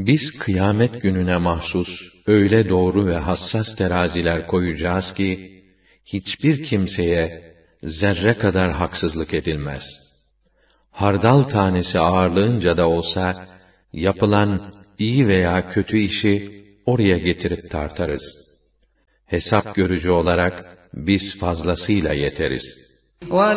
Biz kıyamet gününe mahsus öyle doğru ve hassas teraziler koyacağız ki, hiçbir kimseye zerre kadar haksızlık edilmez. Hardal tanesi ağırlığınca da olsa, yapılan iyi veya kötü işi oraya getirip tartarız. Hesap görücü olarak biz fazlasıyla yeteriz.